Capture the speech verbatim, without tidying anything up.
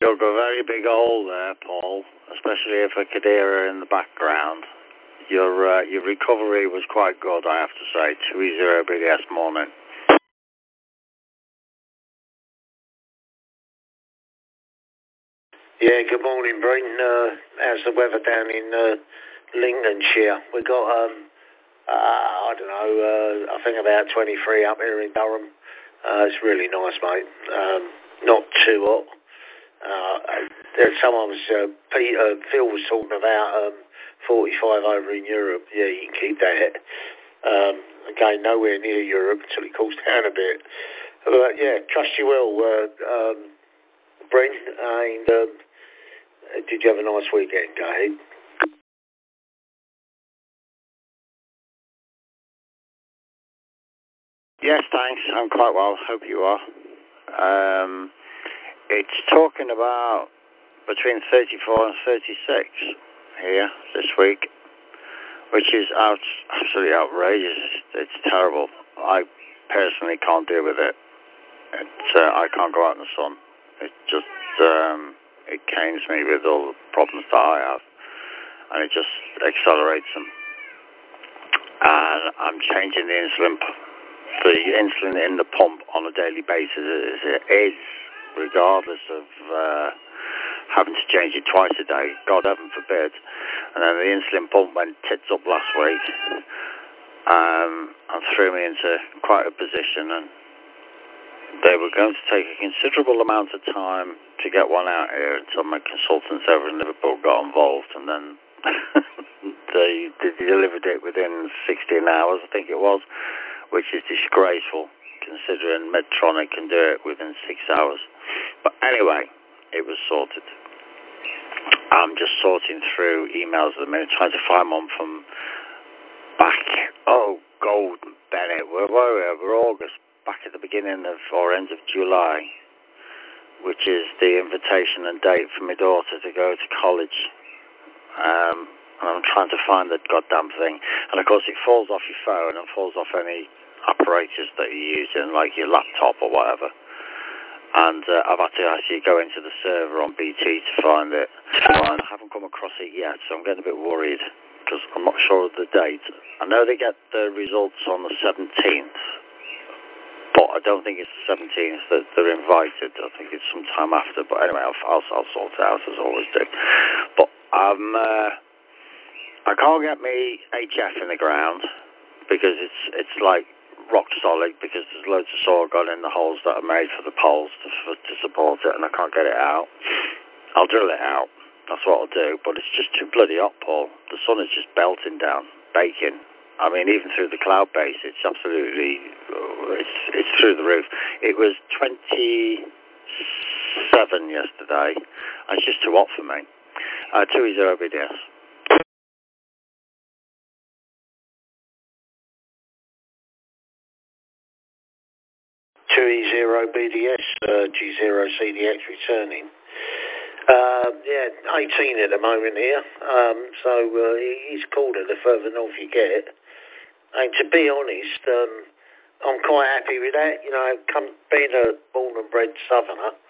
Dug a very big hole there, Paul, especially if a Kadira in the background. Your uh, your recovery was quite good, I have to say. two zero B D S morning. Yeah, good morning, Breen. Uh, how's the weather down in uh, Lincolnshire? We got, um, uh, I don't know, uh, I think about twenty-three up here in Durham. Uh, it's really nice, mate. Um, not too hot. Uh, there's sometimes uh, Peter, Phil was talking about um, forty-five over in Europe. Yeah, you can keep that. Um, again, nowhere near Europe until it cools down a bit. But yeah, trust you will, uh, um, Breen. And um, did you have a nice weekend, go ahead? Yes, thanks. I'm quite well. Hope you are. Um, it's talking about between thirty-four and thirty-six here this week, which is out, absolutely outrageous. It's terrible. I personally can't deal with it. It's, uh, I can't go out in the sun. It just, um, it canes me with all the problems that I have, and it just accelerates them. And I'm changing the insulin, the insulin in the pump on a daily basis. It is, regardless of uh, having to change it twice a day. God heaven forbid. And then the insulin pump went tits up last week, um, and threw me into quite a position. And they were going to take a considerable amount of time to get one out here until my consultants over in Liverpool got involved, and then they, they delivered it within sixteen hours, I think it was, which is disgraceful considering Medtronic can do it within six hours. But anyway, it was sorted. I'm just sorting through emails at the minute, trying to find one from back, oh, Golden Bennett, where were we? We're August, back at the beginning of, or end of July, which is the invitation and date for my daughter to go to college. Um, and I'm trying to find the goddamn thing. And of course it falls off your phone and falls off any apparatus that you're using, like your laptop or whatever. And uh, I've had to actually go into the server on B T to find it. And I haven't come across it yet, so I'm getting a bit worried because I'm not sure of the date. I know they get the results on the seventeenth, but I don't think it's the seventeenth that they're invited. I think it's some time after. But anyway, I'll, I'll, I'll sort it out as I always do. But um, uh, I can't get me H F in the ground because it's it's like rock solid, because there's loads of soil gone in the holes that are made for the poles to, for, to support it, and I can't get it out. I'll drill it out. That's what I'll do. But it's just too bloody hot, Paul. The sun is just belting down, baking. I mean, even through the cloud base, it's absolutely, it's it's through the roof. It was twenty-seven yesterday. And it's just too hot for me. Uh, two zero B D S. two E zero B D S, uh, G zero C D X returning. Uh, yeah, eighteen at the moment here, um, so uh, he's colder the further north you get. And to be honest, um, I'm quite happy with that. You know, come, being a born and bred southerner,